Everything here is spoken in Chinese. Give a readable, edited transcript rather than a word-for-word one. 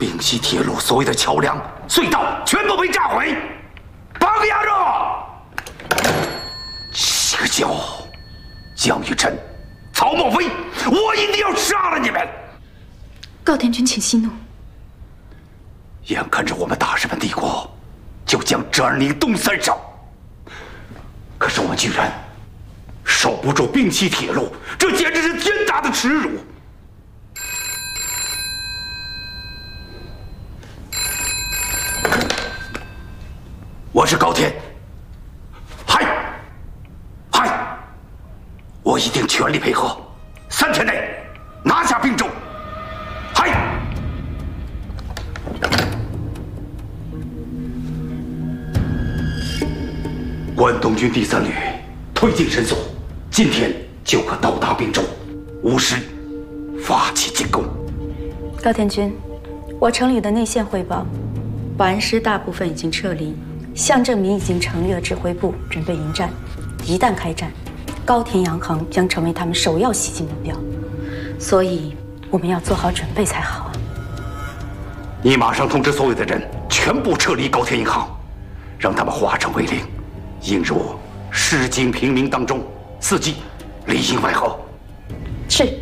并西铁路所有的桥梁、隧道全部被炸毁，绑架着！这个叫江玉琛、曹孟非，我一定要杀了你们！ 高田君，请息怒。 眼看着我们大日本帝国就将这儿拧东三省，可是我们居然守不住并西铁路，这简直是天大的耻辱！我是高田，嗨，我一定全力配合，3天内拿下并州，嗨！关东军第3旅推进神速，今天就可到达并州，5时发起进攻。 高田君，我城里的内线汇报，保安师大部分已经撤离。向正民已经成立了指挥部，准备迎战。一旦开战，高田洋行将成为他们首要袭击目标，所以我们要做好准备才好啊！ 你马上通知所有的人，全部撤离高田银行，让他们化成为零，映入市井平民当中，伺机里应外合。 是。